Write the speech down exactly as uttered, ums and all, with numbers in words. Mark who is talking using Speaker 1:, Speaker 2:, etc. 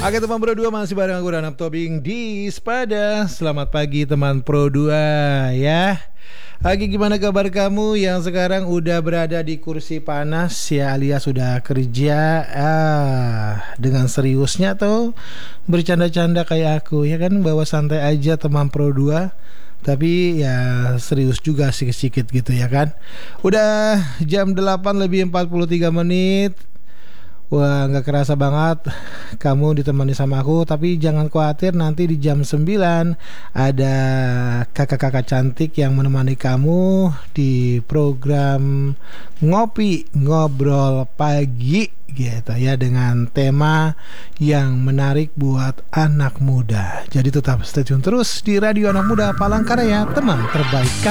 Speaker 1: Oke teman Pro dua, masih bareng aku Ranap Tobing di Sepada. Selamat pagi teman Pro dua ya. Lagi gimana kabar kamu yang sekarang udah berada di kursi panas ya, alias sudah kerja ah, dengan seriusnya atau bercanda-canda kayak aku ya kan, bawa santai aja teman Pro dua. Tapi ya serius juga sedikit-sedikit gitu ya kan. Udah jam delapan lebih empat puluh tiga menit. Wah, gak kerasa banget kamu ditemani sama aku. Tapi jangan khawatir, nanti di jam sembilan ada kakak-kakak cantik yang menemani kamu di program Ngopi Ngobrol Pagi gitu ya, dengan tema yang menarik buat anak muda. Jadi tetap stay tune terus di Radio Anak Muda Palangkaraya, teman terbaik.